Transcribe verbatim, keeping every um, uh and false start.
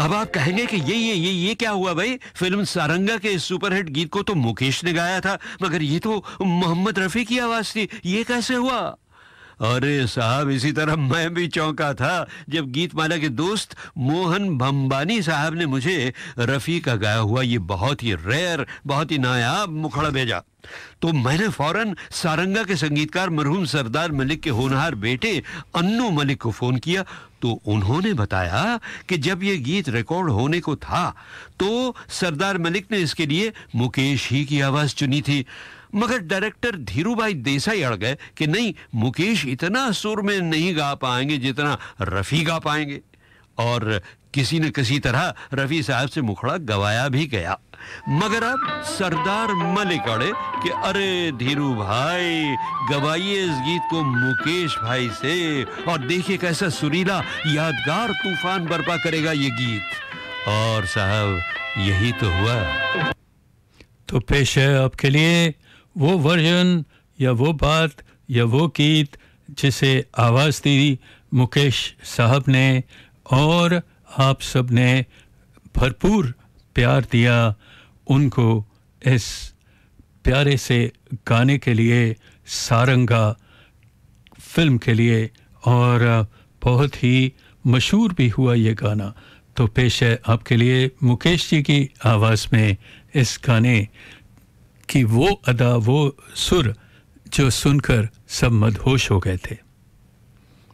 अब आप कहेंगे कि ये ये ये ये क्या हुआ भाई? फिल्म सारंगा के सुपरहिट गीत को तो मुकेश ने गाया था, मगर ये तो मोहम्मद रफी की आवाज थी, ये कैसे हुआ? अरे साहब, इसी तरह मैं भी चौंका था जब गीतमाला के दोस्त मोहन भंबानी साहब ने मुझे रफ़ी का गाया हुआ ये बहुत ही रेयर, बहुत ही नायाब मुखड़ा भेजा। तो मैंने फौरन सारंगा के संगीतकार मरहूम सरदार मलिक के होनहार बेटे अन्नू मलिक को फ़ोन किया। तो उन्होंने बताया कि जब ये गीत रिकॉर्ड होने को था तो सरदार मलिक ने इसके लिए मुकेश ही की आवाज़ चुनी थी, मगर डायरेक्टर धीरूभाई देसाई अड़ गए कि नहीं, मुकेश इतना सुर में नहीं गा पाएंगे जितना रफ़ी गा पाएंगे। और किसी न किसी तरह रफ़ी साहब से मुखड़ा गवाया भी गया। मगर अब सरदार मलिक अड़े कि अरे धीरू भाई, गवाइए इस गीत को मुकेश भाई से, और देखिए कैसा सुरीला यादगार तूफान बर्पा करेगा ये गीत। और साहब, यही तो हुआ। तो पेश है आपके लिए वो वर्जन या वो बात या वो गीत जिसे आवाज़ दी मुकेश साहब ने और आप सब ने भरपूर प्यार दिया उनको इस प्यारे से गाने के लिए, सारंगा फिल्म के लिए, और बहुत ही मशहूर भी हुआ ये गाना। तो पेश है आपके लिए मुकेश जी की आवाज़ में इस गाने कि वो अदा, वो सुर जो सुनकर सब मदहोश हो गए थे।